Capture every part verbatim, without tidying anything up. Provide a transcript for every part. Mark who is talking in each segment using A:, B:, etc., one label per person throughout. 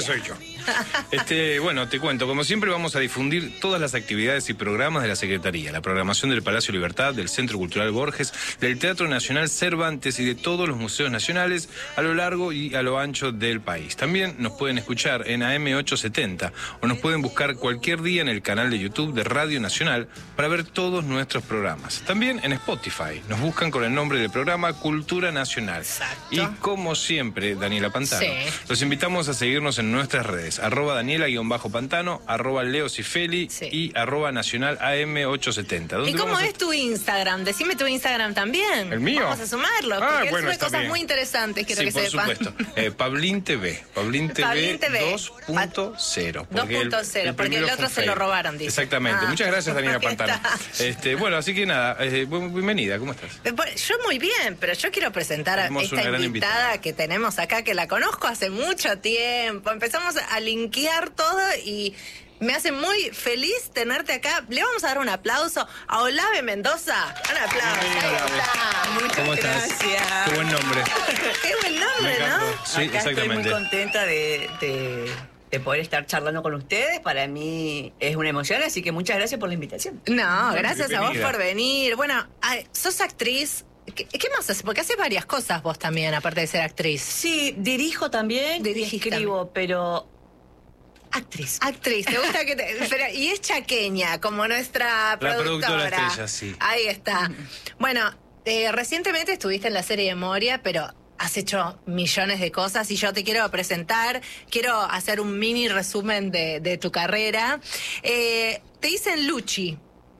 A: soy yo. Este, bueno, te cuento, como siempre vamos a difundir todas las actividades y programas de la Secretaría, la programación del Palacio Libertad, del Centro Cultural Borges, del Teatro Nacional Cervantes y de todos los museos nacionales a lo largo y a lo ancho del país. También nos pueden escuchar en A M ochocientos setenta o nos pueden buscar cualquier día en el canal de YouTube de Radio Nacional para ver todos nuestros programas. También en Spotify nos buscan con el nombre del programa Cultura Nacional.
B: Exacto.
A: Y como siempre, Daniela Pantano,
B: Sí.
A: los invitamos a seguirnos en nuestras redes, arroba Daniela-Pantano, arroba Leo Cifeli
B: Sí.
A: y arroba Nacional A M ochocientos setenta.
B: ¿Y cómo es tu Instagram? Decime tu Instagram también.
A: ¿El mío?
B: Vamos a sumarlo,
A: Ah,
B: porque
A: bueno,
B: él sube
A: está
B: cosas
A: bien.
B: muy interesantes, quiero
A: Sí,
B: que
A: por
B: sepan.
A: supuesto. Eh, Pablín T V. Pablín T V,
B: Pablín T V.
A: dos punto cero.
B: dos punto cero, porque el
A: primero
B: otro
A: fue
B: se lo
A: fake.
B: robaron, dice.
A: Exactamente.
B: Ah.
A: Muchas gracias, Daniela
B: Ahí
A: Pantano.
B: está.
A: Este, bueno, así que nada, eh, bu- bienvenida, ¿cómo estás?
B: Eh, bueno, Yo muy bien, pero yo quiero presentar a
A: Tenemos
B: esta
A: una gran
B: invitada,
A: invitada.
B: que tenemos acá, que la conozco hace mucho tiempo. Empezamos a linkear todo y me hace muy feliz tenerte acá. Le vamos a dar un aplauso a Olave Mendoza. Un aplauso.
A: Bienvenida,
B: Ahí
A: Olave.
B: está.
C: Muchas
A: ¿Cómo estás?
C: gracias.
A: Qué buen nombre.
B: Qué buen
A: Me
B: nombre,
A: encantó.
B: ¿no?
A: Sí,
C: Acá estoy
A: exactamente.
C: muy contenta de, de, de poder estar charlando con ustedes. Para mí es una emoción, así que muchas gracias por la invitación.
B: No, gracias a vos
A: bienvenida.
B: por venir. Bueno, ay, sos actriz. ¿Qué, qué más haces? Porque haces varias cosas vos también, aparte de ser actriz.
C: Sí, dirijo también,
B: Dirigís
C: escribo, pero actriz.
B: Actriz, ¿te gusta que te...? Pero, y es chaqueña, como nuestra
A: La
B: productora.
A: productora estrella, sí.
B: Ahí está. Bueno, eh, recientemente estuviste en la serie de Moria, pero has hecho millones de cosas y yo te quiero presentar, quiero hacer un mini resumen de, de tu carrera. Eh, te dicen Luchi.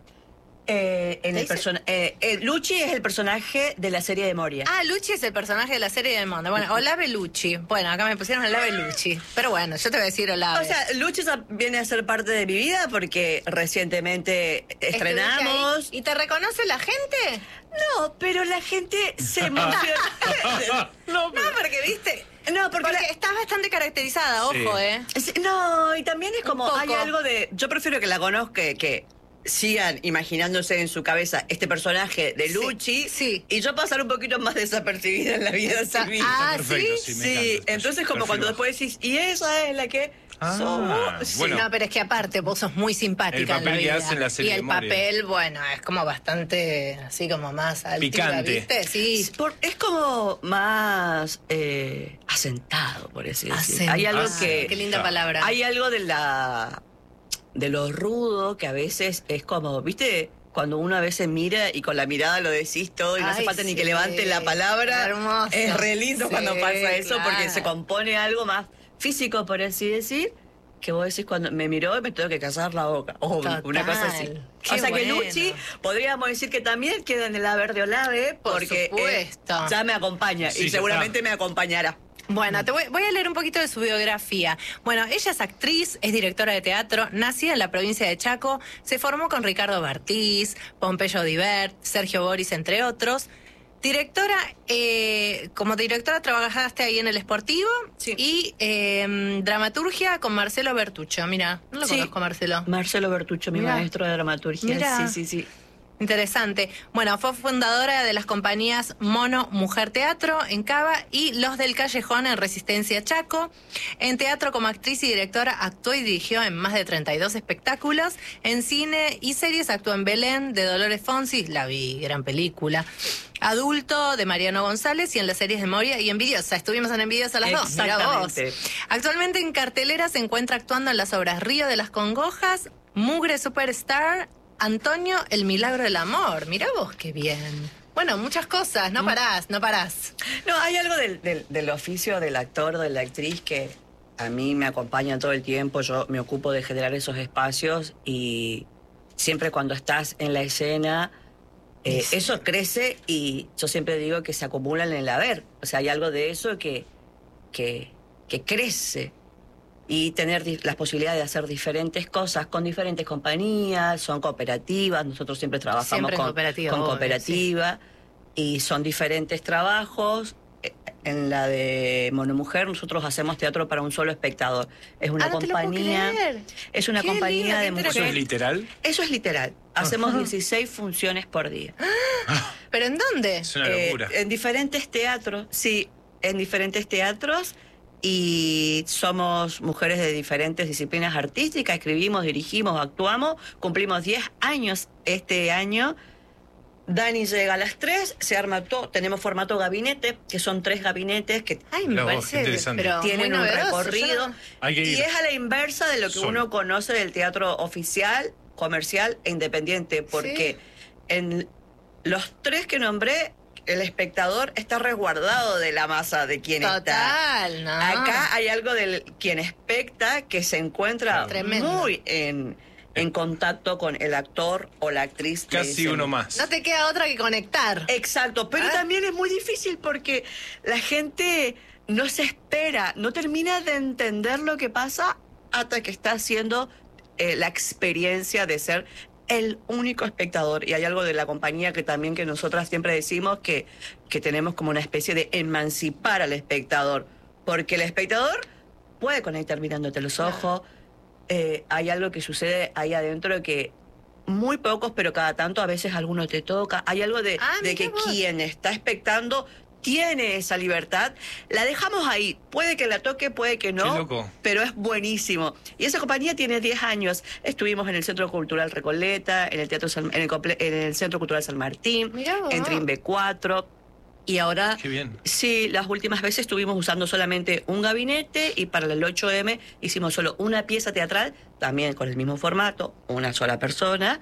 C: Eh, en
B: ¿Te
C: el
B: dice?
C: persona- eh, eh, Luchi es el personaje de la serie de Moria.
B: Ah, Luchi es el personaje de la serie de Mondo. Bueno, Olave Luchi. Bueno, acá me pusieron Olave Luchi. Pero bueno, yo te voy a decir Olave.
C: O sea, Luchi sa- viene a ser parte de mi vida porque recientemente estrenamos.
B: ¿Estuviste ahí? ¿Y te reconoce la gente?
C: No, pero la gente se emociona.
A: No,
B: No, porque viste...
C: No, porque,
B: Porque
C: la-
B: estás bastante caracterizada,
A: Sí.
B: ojo, ¿eh?
C: Sí, no, y también es
B: Un
C: como,
B: poco.
C: hay algo de... Yo prefiero que la conozca, que, que sigan imaginándose en su cabeza este personaje de
B: Sí,
C: Luchi,
B: sí.
C: y yo pasar un poquito más desapercibida en la vida civil.
B: Ah,
A: Perfecto,
B: ¿sí?
A: sí, me
C: Sí,
A: encanta.
C: entonces como
A: Perfil
C: cuando
A: bajo.
C: después decís, y esa es la que
A: Ah,
C: somos. Sí.
A: bueno.
B: No, pero es que aparte vos sos muy simpática
A: El
B: en la
A: papel que
B: vida.
A: hace en la serie
B: y el
A: de Moria.
B: papel, bueno, es como bastante así como más altiva,
A: Picante.
B: ¿viste? Sí.
C: Por- es como más eh, asentado, por así decirlo. Hay algo
B: Asentado.
C: que...
B: Qué linda
A: Ah,
B: palabra.
C: Hay algo de la de lo rudo que a veces es como, ¿viste? Cuando uno a veces mira y con la mirada lo decís todo y no hace
B: Ay,
C: falta ni
B: sí.
C: que levante la palabra.
B: Hermoso.
C: Es re lindo
B: Sí,
C: cuando pasa eso porque
B: claro.
C: se compone algo más físico, por así decir, que vos decís cuando me miró y me tengo que callar la boca. O
B: Total.
C: una cosa así.
B: Qué
C: o sea que
B: bueno.
C: Luchi, podríamos decir que también queda en el haber de Olave
B: Por
C: porque eh,
B: supuesto.
C: ya me acompaña
A: Sí,
C: y
A: ya
C: seguramente
A: está.
C: me acompañará.
B: Bueno, te voy, voy a leer un poquito de su biografía. Bueno, ella es actriz, es directora de teatro, nacida en la provincia de Chaco, se formó con Ricardo Bartiz, Pompeyo Divert, Sergio Boris, entre otros. Directora, eh, como directora trabajaste ahí en el Sportivo
C: Sí.
B: y eh, dramaturgia con Marcelo Bertuccio. Mira, no lo
C: Sí.
B: conozco, Marcelo.
C: Marcelo Bertuccio, mi
B: Mirá.
C: maestro de dramaturgia.
B: Mirá.
C: Sí, sí, sí.
B: Interesante. Bueno, fue fundadora de las compañías Mono Mujer Teatro en Cava y Los del Callejón en Resistencia Chaco. En teatro como actriz y directora actuó y dirigió en más de treinta y dos espectáculos. En cine y series actuó en Belén de Dolores Fonsi, la vi, gran película. Adulto de Mariano González y en las series de Moria y Envidiosa. Estuvimos en Envidiosa las dos. Mirá vos.
C: Exactamente.
B: Actualmente en cartelera se encuentra actuando en las obras Río de las Congojas, Mugre Superstar, Antonio, El Milagro del Amor. Mirá vos qué bien. Bueno, muchas cosas, no parás, no parás.
C: No, hay algo del, del, del oficio del actor, de la actriz que a mí me acompaña todo el tiempo. Yo me ocupo de generar esos espacios y siempre cuando estás en la escena, eh,
B: Sí.
C: eso crece y yo siempre digo que se acumulan en el haber. O sea, hay algo de eso que, que, que crece. Y tener di- las posibilidades de hacer diferentes cosas con diferentes compañías, son cooperativas, nosotros siempre trabajamos
B: Siempre es
C: con
B: cooperativa,
C: con
B: obvio,
C: cooperativa, y son diferentes trabajos. Eh, En la de Monomujer nosotros hacemos teatro para un solo espectador. Es una
B: Ah, no te lo puedo
C: compañía,
B: creer.
C: es una
B: Qué
C: compañía
B: lindo, qué
C: de
A: ¿Eso es
C: mujeres.
A: literal?
C: Eso es literal. Hacemos dieciséis funciones por día.
B: ¿Pero en dónde?
A: Es una
C: Eh,
A: locura.
C: en diferentes teatros, sí, en diferentes teatros. y somos mujeres de diferentes disciplinas artísticas, escribimos, dirigimos, actuamos, cumplimos diez años este año. Dani llega a las tres, se arma todo, tenemos formato gabinete, que son tres gabinetes que
B: Ay, me
A: No,
B: parece,
A: qué interesante.
B: pero
C: tienen
B: muy
C: un
B: novedoso.
C: recorrido.
B: Yo no-
A: Hay que
C: Y
A: ir.
C: es a la inversa de lo que
A: Solo.
C: uno conoce del teatro oficial, comercial e independiente, porque en los tres que nombré, el espectador está resguardado de la masa de quien está.
B: Total, no.
C: Acá hay algo del quien especta que se encuentra
A: Claro.
B: Tremendo.
C: muy en, en contacto con el actor o la actriz. le
A: Casi
C: dicen.
A: uno más.
B: No te queda otra que conectar.
C: Exacto, pero
B: Ah.
C: también es muy difícil porque la gente no se espera, no termina de entender lo que pasa hasta que está haciendo eh, la experiencia de ser el único espectador. Y hay algo de la compañía que también que nosotras siempre decimos que, que tenemos como una especie de emancipar al espectador, porque el espectador puede conectar mirándote los ojos. Eh, hay algo que sucede ahí adentro que muy pocos, pero cada tanto a veces alguno te toca. Hay algo de,
B: Ah,
C: de
B: mira
C: que
B: vos.
C: quien está expectando tiene esa libertad. La dejamos ahí. Puede que la toque, puede que
A: Qué
C: no,
A: loco.
C: pero es buenísimo. Y esa compañía tiene diez años. Estuvimos en el Centro Cultural Recoleta, en el Teatro San- en el, comple- en el Centro Cultural San Martín,
B: Mirá vos.
C: en Trimbe cuatro. Y ahora,
A: Qué bien.
C: sí, las últimas veces estuvimos usando solamente un gabinete y para el ocho eme hicimos solo una pieza teatral, también con el mismo formato, una sola persona,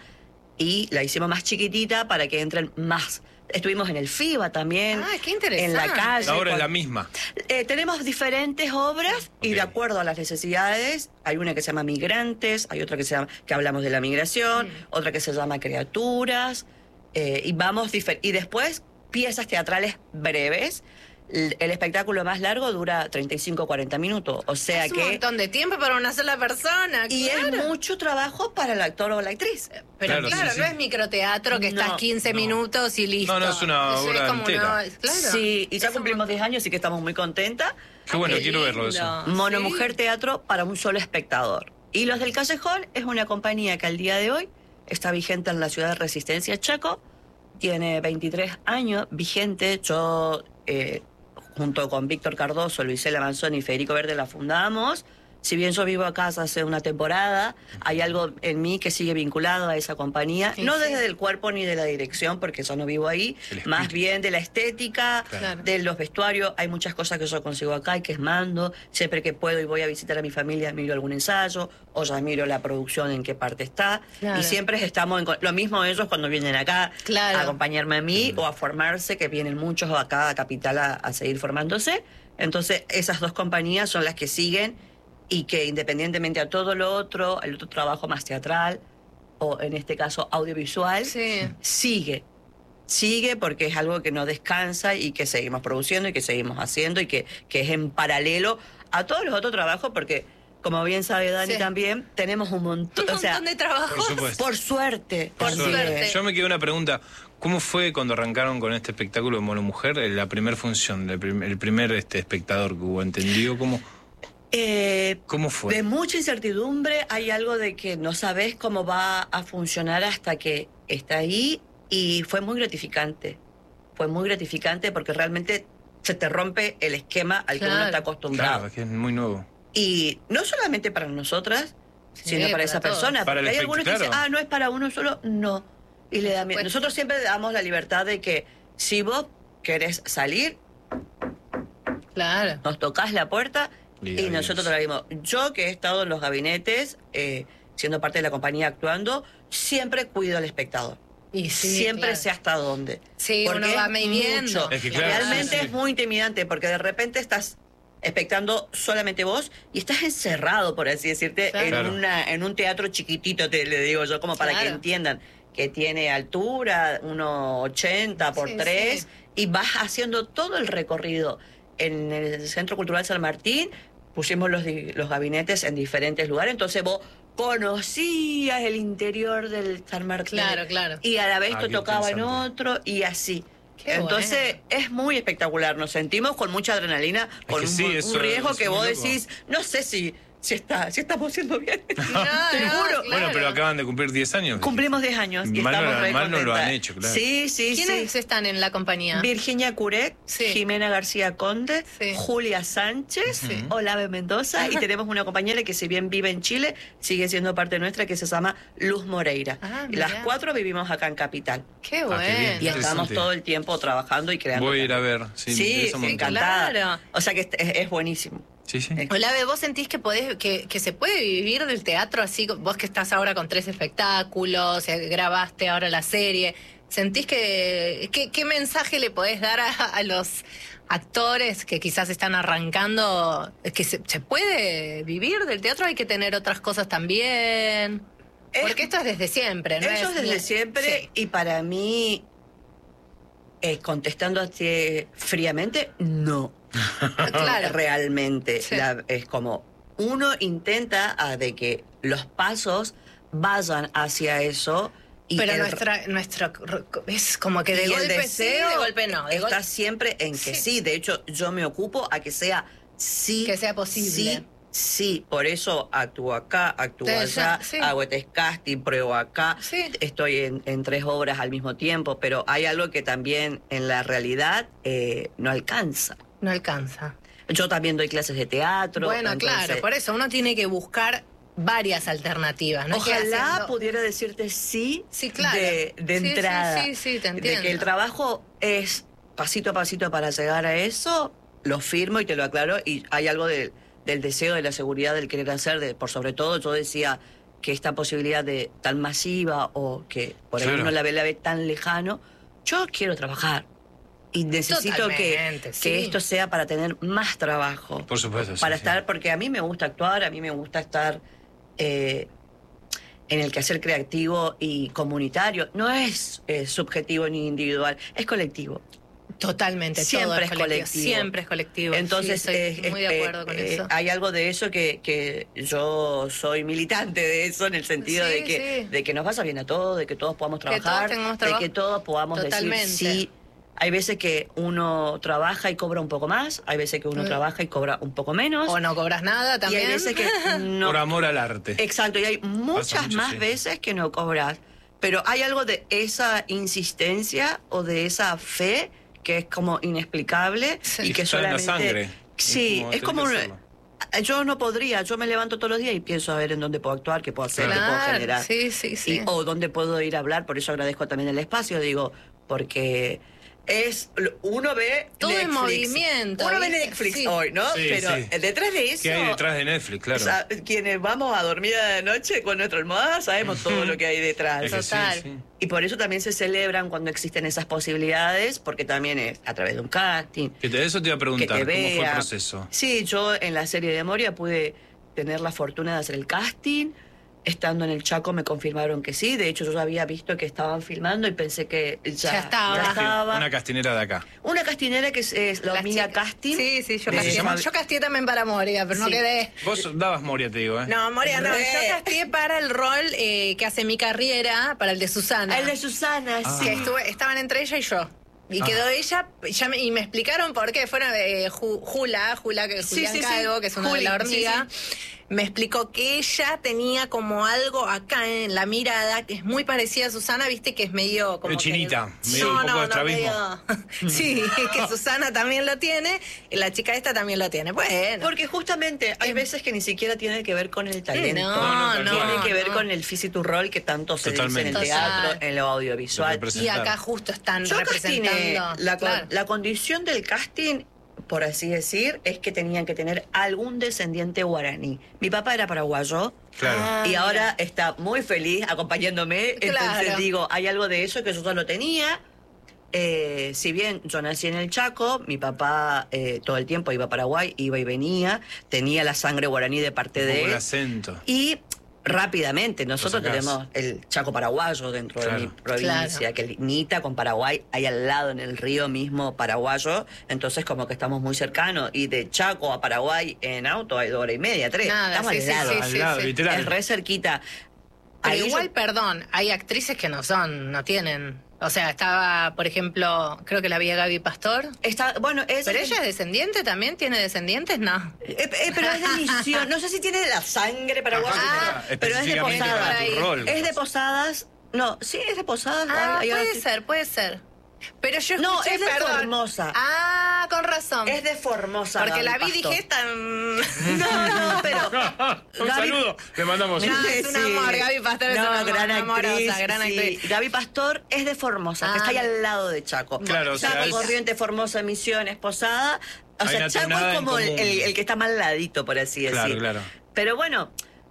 C: y la hicimos más chiquitita para que entren más. Estuvimos en el FIBA también,
B: Ah, qué interesante.
C: en la calle.
A: La obra es
C: con-
A: la misma.
C: eh, tenemos diferentes obras y
A: Ok.
C: de acuerdo a las necesidades, hay una que se llama Migrantes, hay otra que se llama, que hablamos de la migración,
B: Mm.
C: otra que se llama Criaturas, eh, y vamos difer- y después piezas teatrales breves. L- El espectáculo más largo dura treinta y cinco a cuarenta minutos, o sea
B: es un
C: que
B: montón de tiempo para una sola persona.
C: y
B: claro.
C: es mucho trabajo para el actor o la actriz.
B: Pero
A: Claro,
B: claro,
A: sí,
B: no
A: sí.
B: es microteatro que
C: No,
B: estás quince
A: no.
B: minutos y listo.
A: No, no, es una
B: Eso
A: obra
B: como
A: entera.
B: una- claro.
C: Sí, y ya
B: Es un
C: cumplimos diez años, así que estamos muy contentas.
A: Qué bueno,
B: Qué
A: quiero verlo
B: lindo.
A: eso.
C: Mono
B: Sí.
C: Mujer Teatro para un solo espectador. Y Los del Callejón es una compañía que al día de hoy está vigente en la ciudad de Resistencia, Chaco. Tiene veintitrés años vigente. Yo, eh, junto con Víctor Cardoso, Luisela Manzoni y Federico Verde, la fundamos. Si bien yo vivo acá hace una temporada, hay algo en mí que sigue vinculado a esa compañía.
B: Sí,
C: no
B: sí.
C: desde el cuerpo ni de la dirección, porque yo no vivo ahí.
A: El espíritu.
C: Más bien de la estética,
B: Claro.
C: de los vestuarios. Hay muchas cosas que yo consigo acá y que es mando. Siempre que puedo y voy a visitar a mi familia, miro algún ensayo o ya miro la producción en qué parte está.
B: Claro.
C: Y siempre estamos en... co- Lo mismo ellos cuando vienen acá
B: Claro.
C: a acompañarme a mí o a formarse, que vienen muchos acá a Capital a, a seguir formándose. Entonces, esas dos compañías son las que siguen y que independientemente a todo lo otro, el otro trabajo más teatral o en este caso audiovisual,
B: Sí.
C: sigue. Sigue porque es algo que no descansa y que seguimos produciendo y que seguimos haciendo y que, que es en paralelo a todos los otros trabajos porque, como bien sabe Dani
B: Sí.
C: también, tenemos un montón,
B: Un
C: o sea,
B: montón de trabajo.
A: Por supuesto.
C: por suerte.
B: Por
C: también.
B: suerte.
A: Yo me quedé una pregunta. ¿Cómo fue cuando arrancaron con este espectáculo de Mono Mujer? eh, La primera función, el, prim- el primer este, espectador que hubo entendido. ¿Cómo,
C: Eh,
A: cómo fue?
C: De mucha incertidumbre, hay algo de que no sabes cómo va a funcionar hasta que está ahí y fue muy gratificante. Fue muy gratificante porque realmente se te rompe el esquema al que uno
B: Claro.
C: está acostumbrado.
A: Claro, que es muy nuevo.
C: Y no solamente para nosotras,
B: Sí,
C: sino para,
B: para
C: esa
B: todos.
C: persona.
A: Para el
C: Porque hay
A: espect-
C: algunos que
A: claro.
C: dicen, ah, no es para uno solo, no. Y le da miedo.
B: supuesto.
C: Nosotros siempre damos la libertad de que si vos querés salir,
B: Claro.
C: nos tocas la puerta
A: Y
C: y,
A: adiós.
C: nosotros te la abrimos. Yo que he estado en los gabinetes, eh, siendo parte de la compañía actuando, siempre cuido al espectador.
B: Y sí,
C: siempre
B: claro.
C: sé hasta dónde.
B: Sí,
C: Porque
B: uno va
C: es
B: midiendo.
C: mucho.
A: Es que claro,
C: Realmente
A: sí, sí.
C: es muy intimidante porque de repente estás expectando solamente vos y estás encerrado, por así decirte,
B: Claro.
C: en,
A: Claro.
C: una, en un teatro chiquitito, te le digo yo, como para
B: Claro.
C: que entiendan que tiene altura, uno ochenta por
B: Sí,
C: tres
B: sí.
C: y vas haciendo todo el recorrido. En el Centro Cultural San Martín pusimos los, di- los gabinetes en diferentes lugares, entonces vos conocías el interior del San Martín.
B: Claro, claro.
C: Y a la vez
A: Ah,
C: te
A: qué
C: tocaba en
A: interesante.
C: otro y así.
B: Qué
C: Entonces es muy espectacular, nos sentimos con mucha adrenalina, con
A: que
C: un,
A: sí,
C: un
A: eso
C: riesgo
A: es
C: que
A: muy
C: vos
A: loco.
C: decís, no sé si, si, está, si estamos haciendo bien.
B: No,
C: Te
B: no,
C: juro.
B: claro.
A: Bueno, pero acaban de cumplir diez años.
C: Cumplimos diez años y
A: Mal no
C: estamos
A: la-
C: re
A: mal no lo
C: contentas.
A: han hecho, claro.
C: Sí, sí,
B: ¿Quiénes
C: sí.
B: están en la compañía?
C: Virginia Curec,
B: Sí.
C: Jimena García Conde,
B: Sí.
C: Julia Sánchez, Olave Mendoza y tenemos una compañera que si bien vive en Chile, sigue siendo parte nuestra que se llama Luz Moreira.
B: Ah,
C: y las
B: mirá.
C: cuatro vivimos acá en Capital.
B: Qué
A: Ah,
B: bueno.
A: qué bien.
C: Y estamos
A: Interesante.
C: todo el tiempo trabajando y creando.
A: Voy a ir a ver. Sí, me
C: Sí,
A: interesa un
C: sí,
A: montón.
C: encantada.
B: Claro.
C: O sea que es, es buenísimo.
A: Sí, sí.
C: Eh,
B: Olave, ¿vos sentís que podés, que, que se puede vivir del teatro así? Vos que estás ahora con tres espectáculos, eh, grabaste ahora la serie, ¿sentís que, que qué mensaje le podés dar a, a los actores que quizás están arrancando? ¿Que se, se puede vivir del teatro? ¿Hay que tener otras cosas también?
C: Es-
B: Porque esto es desde siempre, ¿no?
C: Eso
B: es
C: desde
B: ni-
C: siempre
B: Sí.
C: y para mí, eh, contestándote fríamente, no.
B: Claro.
C: Realmente.
B: Sí.
C: La- es como uno intenta ah, de que los pasos vayan hacia eso. Y
B: Pero
C: el-
B: nuestra, nuestro es como que de
C: y el
B: golpe sí,
C: deseo
B: de golpe no. De
C: está
B: gol-
C: siempre en que
B: Sí.
C: sí. De hecho, yo me ocupo a que sea sí.
B: Que sea posible.
C: Sí, sí. Por eso actúo acá, actúo
B: Sí,
C: allá,
B: sí.
C: hago este casting, pruebo acá.
B: Sí.
C: Estoy en, en tres obras al mismo tiempo, pero hay algo que también en la realidad eh, no alcanza.
B: No alcanza.
C: Yo también doy clases de teatro.
B: Bueno,
C: entonces,
B: claro, por eso uno tiene que buscar varias alternativas. ¿No? Es que
C: Ojalá
B: haciendo-
C: pudiera decirte sí,
B: Sí, claro.
C: de, de
B: Sí, sí,
C: entrada.
B: sí, sí, te
C: De
B: entiendo.
C: que el trabajo es pasito a pasito para llegar a eso, lo firmo y te lo aclaro. Y hay algo de- del deseo, de la seguridad, del querer hacer. De, por sobre todo, yo decía que esta posibilidad de tan masiva o que por ahí
A: Claro.
C: uno la ve, la ve tan lejano, yo quiero trabajar. Y necesito que,
B: Totalmente,
C: que
B: sí.
C: esto sea para tener más trabajo.
A: Por supuesto, sí,
C: Para
A: sí.
C: estar, porque a mí me gusta actuar, a mí me gusta estar eh, en el quehacer creativo y comunitario. No es eh, subjetivo ni individual, es colectivo.
B: Totalmente,
C: Siempre
B: todo
C: es
B: es colectivo.
C: colectivo.
B: Siempre es colectivo.
C: Entonces,
B: Sí, estoy
C: eh,
B: muy
C: eh,
B: de acuerdo con
C: eh,
B: eso.
C: hay algo de eso que, que yo soy militante de eso, en el sentido
B: Sí,
C: de, que,
B: sí.
C: de que nos vaya bien a todos, de que todos podamos
B: Que todos
C: trabajar,
B: tengamos
C: de
B: trabajo.
C: que todos podamos
B: Totalmente.
C: decir sí. Hay veces que uno trabaja y cobra un poco más, hay veces que uno
B: Mm.
C: trabaja y cobra un poco menos.
B: O no cobras nada
C: Y
B: también.
C: hay veces que no.
A: Por amor al arte.
C: Exacto, y hay muchas
A: mucho,
C: más
A: sí.
C: veces que no cobras. Pero hay algo de esa insistencia o de esa fe que es como inexplicable
B: Sí.
C: y que
A: Está en la
C: solamente.
A: sangre.
C: Sí,
A: Es
C: es
A: como
C: como.
A: tenés que
C: un- Yo no podría, yo me levanto todos los días y pienso a ver en dónde puedo actuar, qué puedo hacer, qué puedo
B: Claro,
C: generar.
B: sí, sí, sí.
C: Y- o dónde puedo ir a hablar, por eso agradezco también el espacio, digo, porque es uno ve
B: Todo en
C: Netflix.
B: movimiento,
C: Uno ve
B: ¿viste?
C: Netflix
B: Sí.
C: hoy, ¿no?
A: Sí,
C: Pero
A: sí.
C: detrás de eso
A: ¿Qué hay detrás de Netflix? Claro.
C: o sea, quienes vamos a dormir a la noche con nuestra almohada sabemos todo lo que hay detrás.
A: Es que sí,
B: Total.
A: sí.
C: Y por eso también se celebran cuando existen esas posibilidades, porque también es a través de un casting.
A: Que te- eso te iba a
C: Que
A: preguntar,
C: te
A: ¿cómo fue el
C: vea.
A: proceso?
C: Sí, yo en la serie de Moria pude tener la fortuna de hacer el casting. Estando en el Chaco me confirmaron que sí. De hecho, yo ya había visto que estaban filmando y pensé que ya,
B: Ya estaba.
C: ya estaba.
A: Una castinera de acá.
C: Una castinera que es, es la
B: Las
C: Mía
B: chicas-
C: Casting.
B: Sí, sí, yo
C: de-
B: castié,
A: llama-
B: yo castié también para Moria, pero no
C: Sí.
B: quedé.
A: Vos dabas Moria, te digo, ¿eh?
B: No, Moria, no.
C: Re.
B: Yo castié para el rol eh, que hace mi carrera, para el de Susana.
C: El de Susana,
A: Ah.
C: sí.
B: Que estuve, estaban entre ella y yo. Y
A: Ah.
B: quedó ella, ya me- y me explicaron por qué. Fueron eh, Ju- Jula, Jula, que
C: Sí,
B: Julián
C: sí, sí.
B: Calvo, que es una de
C: Juli,
B: la
C: sí,
B: hormiga. Me explicó que ella tenía como algo acá en la mirada que es muy parecida a Susana, viste que es medio como.
A: Medio
B: que-
A: chinita, medio un
B: no,
A: poco
B: no,
A: de
B: no,
A: estrabismo.
B: medio- Sí, que Susana también lo tiene, y la chica esta también lo tiene. Bueno.
C: Porque justamente hay veces que ni siquiera tiene que ver con el talento.
B: No,
A: no,
B: no,
C: Tiene que ver
B: no.
C: con el físico rol que tanto se dice en el
A: Totalmente.
C: teatro,
B: Total.
C: en lo audiovisual.
A: Lo que
B: Y acá justo están
C: Yo castiné,
B: representando.
C: la, con-
B: Claro.
C: la condición del casting, por así decir, es que tenían que tener algún descendiente guaraní. Mi papá era paraguayo.
A: Claro.
B: Ah,
C: Y
B: mira.
C: ahora está muy feliz acompañándome. Entonces
B: Claro.
C: digo, hay algo de eso que yo ya lo tenía. Eh, si bien yo nací en el Chaco, mi papá eh, todo el tiempo iba a Paraguay, iba y venía, tenía la sangre guaraní de parte
A: Un
C: de
A: poco el
C: él.
A: acento.
C: Y rápidamente, nosotros
A: Lo sacás.
C: tenemos el Chaco paraguayo dentro de
A: Claro.
C: mi provincia,
B: Claro.
C: que limita con Paraguay, hay al lado en el río mismo paraguayo, entonces como que estamos muy cercanos. Y de Chaco a Paraguay en auto hay dos horas y media, tres.
B: Nada,
C: estamos
B: sí,
C: al
B: sí,
C: lado.
B: sí,
A: Al
B: sí,
A: lado,
B: sí.
A: literal.
C: Es re cerquita.
B: Pero
C: Ahí
B: igual,
C: yo-
B: perdón, hay actrices que no son, no tienen. O sea, estaba, por ejemplo, creo que la vi a Gaby Pastor.
C: Está, bueno, es,
B: ¿Pero ella es descendiente también? ¿Tiene descendientes? No.
C: Eh, eh, pero es de misión. No sé si tiene la sangre paraguaya,
B: Ah,
C: pero es de
A: específicamente
C: Posadas.
A: para tu rol,
C: Es de
A: pues.
C: Posadas. No, sí, es de Posadas.
B: Ah,
C: Ay,
B: puede
C: ay,
B: ser, puede ser. Pero yo
C: No,
B: escuché,
C: es de
B: perdón.
C: Formosa.
B: Ah, con razón.
C: Es de Formosa.
B: Porque
C: Gaby
B: la vi y
C: Pastor.
B: dije tan...
C: No, no, pero.
A: Un
C: Gaby-
A: saludo. Le mandamos.
B: No, es un amor, Gaby Pastor es
C: no,
B: una
C: gran
B: amorosa,
C: actriz,
B: gran
C: sí.
B: actriz.
C: Gaby Pastor es de Formosa, que
B: Ah.
C: está ahí al lado de Chaco.
A: Claro, o sea,
C: Chaco,
A: es-
C: Corrientes, Formosa, Misiones, Posada. O
A: Hay
C: sea,
A: una
C: Chaco
A: tonada
C: es
A: en
C: como el,
A: común.
C: el- el que está mal ladito, por así
A: Claro,
C: decir.
A: claro.
C: Pero bueno,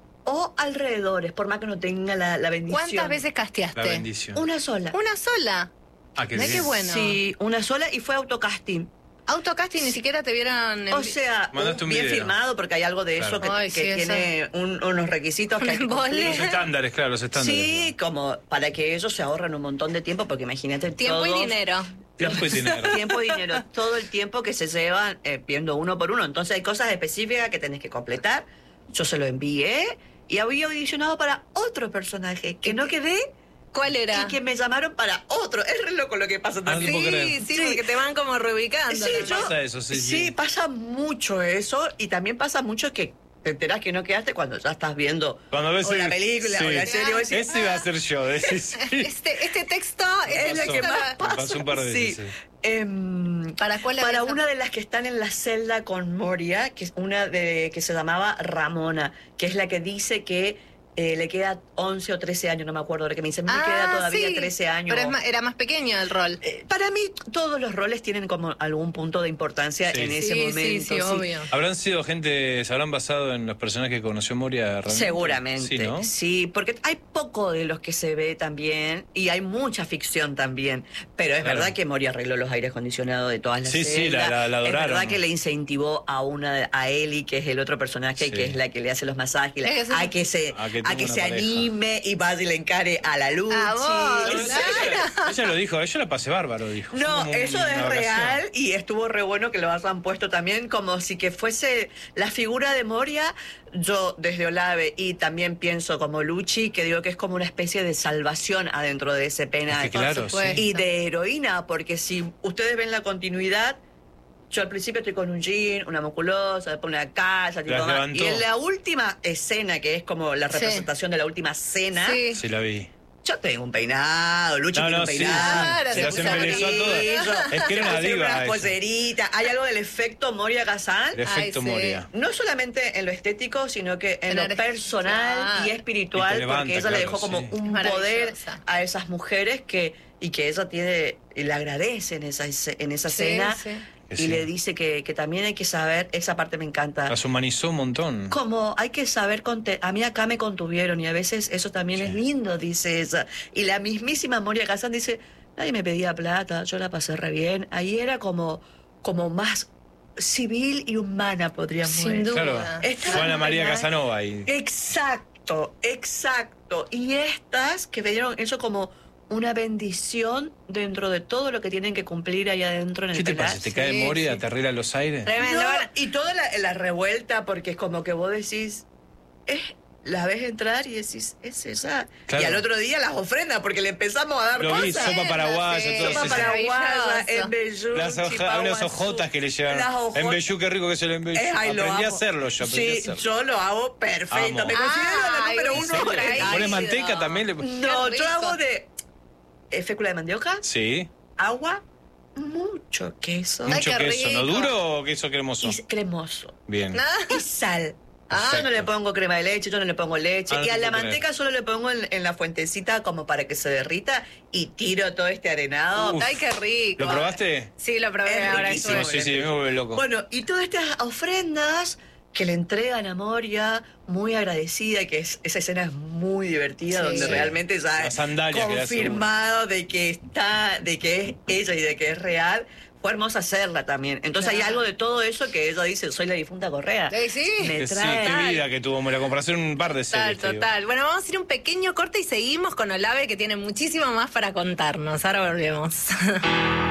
C: o alrededores, por más que no tenga la, la bendición.
B: ¿Cuántas veces casteaste?
A: La bendición.
C: Una sola.
B: Una sola.
A: Ah, qué
B: Mirá
A: bien.
B: qué bueno.
C: Sí, una sola y fue autocasting.
B: Autocasting ni siquiera te vieron en
C: O
B: vi-
C: sea,
A: Mandaste
C: un
A: un
C: bien
A: video.
C: firmado porque hay algo de
A: Claro.
C: eso que,
B: Ay,
C: que
B: sí,
C: tiene un- unos requisitos que hay que
B: Un embole.
A: Los
C: cumplir.
A: estándares, claro, los estándares.
C: Sí, como para que ellos se ahorren un montón de tiempo, porque imagínate
B: tiempo y
C: todos-
B: dinero.
A: Tiempo y dinero.
C: Tiempo y dinero, todo el tiempo que se llevan eh, viendo uno por uno. Entonces hay cosas específicas que tenés que completar. Yo se lo envié y había audicionado para otro personaje que no quedé
B: ¿Cuál era?
C: y que me llamaron para otro. Es re loco lo que pasa
A: Ah,
C: también.
A: no puedo
B: Sí,
A: creer.
B: sí,
C: Sí.
B: porque te van como reubicando.
C: Sí,
B: ¿no?
C: yo-
A: Pasa eso, sí, sí.
C: pasa mucho eso y también pasa mucho que te enterás que no quedaste cuando ya estás viendo
A: Cuando ves
C: o la
A: el-
C: película
A: sí.
C: o la serie. vos decís,
A: Ese iba a ser yo. decís, sí.
B: Este, este texto
C: es
B: este
C: lo que
B: texto-
C: más
A: Me
C: pasa.
A: pasó un par de veces,
C: Sí.
A: sí.
C: Em,
B: ¿Para cuál la
C: para
B: habías-
C: una de las que están en la celda con Moria, que es una de que se llamaba Ramona, que es la que dice que eh, le queda once o trece años, no me acuerdo, ahora que me dicen, me queda todavía
B: Ah, sí,
C: trece años.
B: Pero es más- era más pequeño el rol.
C: Eh, para mí todos los roles tienen como algún punto de importancia
A: Sí.
C: en ese
B: Sí,
C: momento.
B: sí, sí, obvio.
A: ¿Habrán sido gente, se habrán basado en los personajes que conoció Moria realmente?
C: Seguramente,
A: Sí, ¿no?
C: sí, porque hay poco de los que se ve también y hay mucha ficción también, pero es
A: Claro.
C: verdad que Moria arregló los aires acondicionados de todas las
A: Sí, sí,
C: celdas.
A: la- la- la
C: Es
A: adoraron.
C: verdad que le incentivó a una a Eli, que es el otro personaje,
A: Sí.
C: que es la que le hace los masajes, la-
B: Es que
C: a que se
A: A que
C: a
A: tenga
C: que
A: una
C: se
A: pareja.
C: anime y vaya y le encare a la Luchi.
B: A vos,
A: No,
B: ¿En
A: ella,
B: serio?
A: ella lo dijo, yo la pasé bárbaro, dijo. Fue
C: No,
A: como
C: eso
A: una
C: es
A: vacación.
C: real y estuvo re bueno que lo hayan puesto también como si que fuese la figura de Moria. Yo desde Olave y también pienso como Luchi, que digo que es como una especie de salvación adentro de ese pena
A: Es que claro,
B: Por supuesto.
C: y de heroína, porque si ustedes ven la continuidad, yo al principio estoy con un jean, una musculosa, después una casa, tipo,
A: Las
C: más.
A: levantó.
C: Y en la última escena, que es como la
B: Sí.
C: representación de la última cena,
B: Sí.
A: Sí, la vi.
C: yo tengo un peinado, Luchi
A: No,
C: tiene
A: no,
C: un
A: sí,
C: peinado.
B: sí.
C: se
B: Se
C: puso
B: las embelezó a
C: brillo,
A: todas. Es que era
C: se
A: una
C: pusieron
A: diva
C: unas
A: ella.
C: polleritas. Hay algo del efecto Moria Kazan.
A: El efecto
B: Ay, sí.
A: Moria.
C: No solamente en lo estético, sino que en,
B: En
C: lo
B: el-
C: personal
B: claro.
C: y
A: Y
C: espiritual,
A: te levanta,
C: porque ella le
A: claro,
C: dejó como
A: sí.
C: un
B: Maravillosa.
C: poder a esas mujeres que y que ella tiene y le agradece en esa esce- en esa
B: Sí,
C: escena
B: sí.
C: y
A: Sí.
C: le dice que, que también hay que saber, esa parte me encanta.
A: Las humanizó un montón.
C: Como hay que saber, conte- a mí acá me contuvieron y a veces eso también
A: Sí.
C: es lindo, dice ella. Y la mismísima Moria Kazan dice, nadie me pedía plata, yo la pasé re bien. Ahí era como, como más civil y humana, podríamos
B: Sin
C: decir.
B: duda.
A: Claro.
C: Esta-
A: Juana María
C: Ay, ay.
A: Casanova ahí.
C: Exacto, exacto. Y estas que veían eso como una bendición dentro de todo lo que tienen que cumplir ahí adentro en el
A: ¿Qué te
C: penal.
A: pasa? ¿Te cae
B: Sí,
A: Moria?
B: sí.
A: ¿Te arregla los aires?
B: Tremendo.
C: No,
B: Bueno,
C: y toda la, la revuelta, porque es como que vos decís, es, la ves entrar y decís, es esa.
A: Claro.
C: Y al otro día las ofrendas, porque le empezamos a dar
A: Lo vi,
C: cosas.
A: sopa paraguaya,
B: Sí,
A: todo
C: Sopa
A: eso.
C: paraguaya,
B: Maravilloso.
C: embellú,
A: Las hoja-
C: chipaguazú.
A: unas hojotas que le
C: Las
A: llevan.
C: hojotas.
A: Embellú, qué rico que es el embellú.
C: Eh, ay, lo
A: aprendí a
C: amo.
A: hacerlo yo, aprendí a
C: Sí,
A: hacerlo.
C: yo lo hago perfecto.
A: Amo.
C: Me considero la
B: Ay,
C: número
B: ¿en
C: uno.
B: serio?
C: en
B: Ay,
A: ¿Le
C: el-
A: pones
B: Ay,
A: manteca
B: no.
A: también? Le...
C: No,
B: Qué
C: yo
B: rico.
C: hago de eh, fécula de mandioca,
A: Sí,
C: agua, mucho queso
B: Ay,
A: mucho
B: qué
A: queso. ¿No
B: rico.
A: duro o queso cremoso?
C: y cremoso.
A: Bien.
C: Y sal. Yo
A: Perfecto.
C: no le pongo crema de leche, yo no le pongo leche.
A: Ah, no
C: y
A: te
C: a la
A: puedo creer.
C: manteca solo le pongo en, en la fuentecita como para que se derrita y tiro todo este arenado.
A: Uf.
B: Ay, qué rico.
A: ¿Lo probaste?
B: Sí, lo probé
C: Es
B: ahora.
C: riquísimo.
B: estuve-
A: Sí, sí, sí, me vuelve loco.
C: Bueno, y todas estas ofrendas que le entregan a Moria, muy agradecida, que es, esa escena es muy divertida,
B: Sí.
C: donde
B: Sí.
C: realmente ya
A: Las sandalias que le hace
C: confirmado de que está, de que es ella y de que es real. Fue hermosa hacerla también. Entonces hay
B: Claro.
C: algo de todo eso que ella dice, soy la difunta Correa.
B: Sí, sí.
C: Me
A: Que sí,
C: trae-
A: qué vida que tuvo Moria, como para hacer un par de
B: Total,
A: series. te digo.
B: total. Bueno, vamos a ir un pequeño corte y seguimos con Olave, que tiene muchísimo más para contarnos. Ahora volvemos.